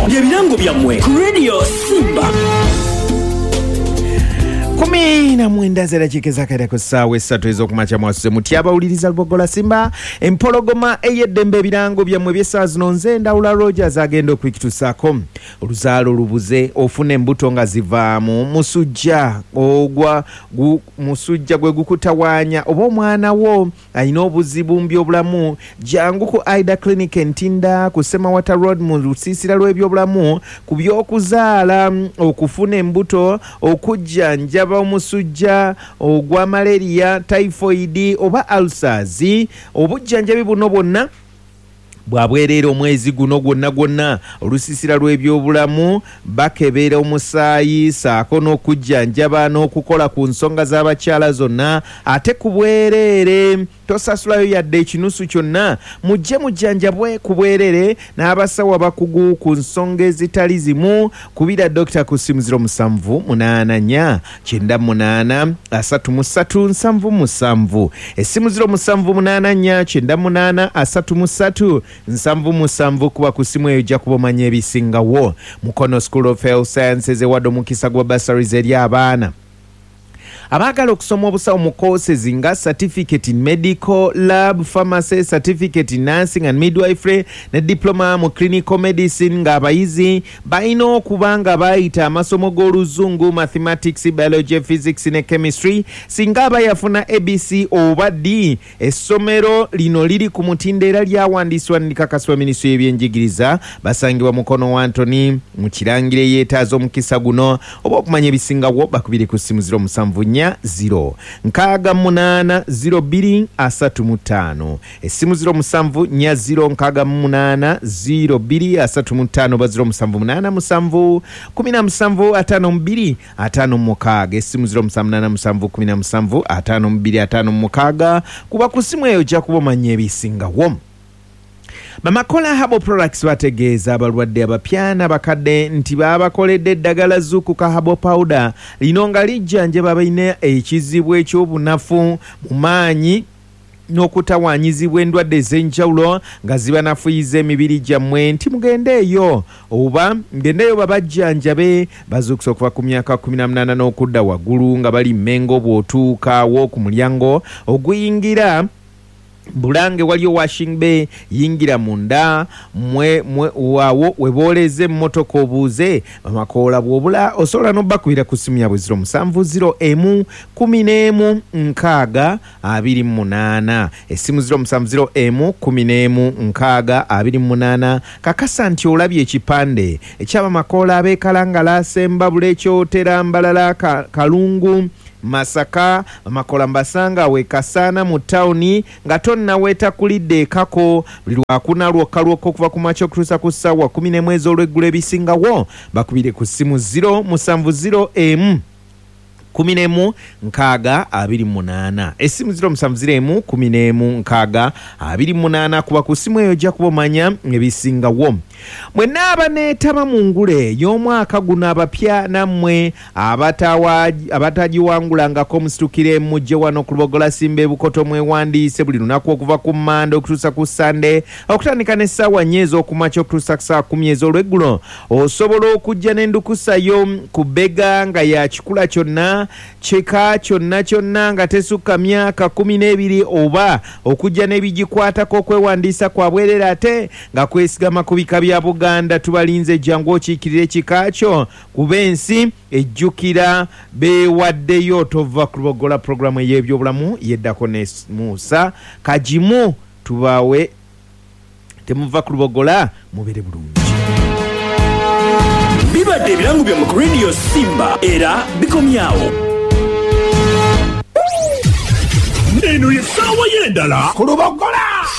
Byebirango byammwe ku Radio Simba. 19 dakika kaya ku ssaawa 3 ez'okumakya mwasuze muti abawuliriza Lubogola Simba empologoma eyeddembe ebirango byammwe by'essaawa zino nze Ndawula Rogers agenda okwikitusaako oluzaalo lubuze ofuna embuto nga zivaamu musujja musujja gwe gukutawaanya oba omwana wo alina obuzibu mu byobulamu jangu ku Aida Clinic Ntinda ku Semawata Road mu lusiisira lw'ebyobulamu ku by'okuzaala okufuna embuto okujjanjaba omusujja ogwa malaria typhoid oba ulcers obujjanjabi buno bwonna bwabwerera omwezi guno gwonna olusiisira lw'ebyobulamu bakebera omusaayi saako n'okujjanjaba n'okukola ku nsonga z'abakyala zonna ate ku bwereere tosasulayo yadde ekinusu kyonna mujje mujjanjabwe ku bwerere n'abasawo abakugu ku nsonga ezitali zimu kubira Dr. ku ssimu 0784 98 33 77 essimu 0784 98 33 77 kuba ku ssimu eyo ojja kubamanya ebisingawo. Mukono School of Health Sciences ewadde omukisa gwa bursaries eri abaana abaagala okusoma obusawo mu courses nga certificate in medical lab pharmacy, certificate in nursing and midwifery ne diploma mu clinical medicine ng'abayizi balina okuba nga bayita amasomo g'oluzungu mathematics, biology, physics ne chemistry singa bayafuna ABC oba D. Essomero lino liri ku mutindo era lyawandiisibwa n'likakasibwa minisitule y'ebyenjigiriza. Basangibwa Mukono wa Anthony mu kirangire yeetaaza omukisa guno oba okumanya ebisingawo bakubire ku ssimu 074 0 02 35 essimu 0740 02 ba 0787 17 52 essimu 0787 17 kuba ku ssimu eyo ojja kubamanya ebisingawo. Bamakola Herbal Products bategeeza abalwadde abapya n'abakadde nti baabakoledde eddagala Zukuka Herbal Powder lino nga lijjanjaba balina ekizibu ekyobunafu mu maanyi n'okutawaanyizibwa endwadde ez'enjawulo nga zibanafuyiza emibiri gyammwe nti mugendeeyo oba ngendeeyo babajjanjabe bazukusa okuva ku myaka 18 n'okudda waggulu nga bali Mmengo bw'otuukaawo ku mulyango oguyingira Bulange waliyo Washing Bay yingira munda wawo webooleze emmotoka obuuze Bamakola bw'obula osobola n'obbakubira ku ssimu yabwe 070 11 6 28 essimu 070 11 6 28 kakasa nti olabye ekipande eky'Abamakola ab'ekalangala Sembabule Kyotera Mbalala Kalungu Masaka Makola Mbasanga wekasana mu tawuni nga tonna wetakulidde ekako buli lwakuna lwokka okuva ku makya okutuusa ku ssaawa 11 ez'olweggulo ebisingawo bakubire ku ssimu 070 11 6 28 essimu 070 11 6 28 kuba ku ssimu eyo ojja kubamanya ebisingawo. Mwenna abaneetaba mu ngule y'omwaka guno abapya nammwe abatagiwangulangako musitukire mujje wano ku Lubogola Simba e Bukoto mwewandiise buli lunaku okuva ku Mande okutuusa ku Sande okutandika n'essaawa 4 ez'okumakya okutuusa ku ssaawa 10 ez'olweggulo. Osobola okujja n'endukusayo ku bbega nga ya kikula kyonna kika kyonna nga tesukka myaka 12 oba okujja n'ebigikwatako okwewandiisa kwa bwerere ate nga kwesigama ku bika bya Buganda. Tubalinze jangu okiikirire ekika kyo kuba ensi ejjukira beewaddeyo. Tova ku Lubogola programu ey'ebyobulamu yeddako ne Musa Kajimu tubawe temuva ku Lubogola mubere bulungi. Bibadde ebirango byammwe ku Radio Simba era bikomyawo. Neno ye ssaawa y'endala ku Lubogola.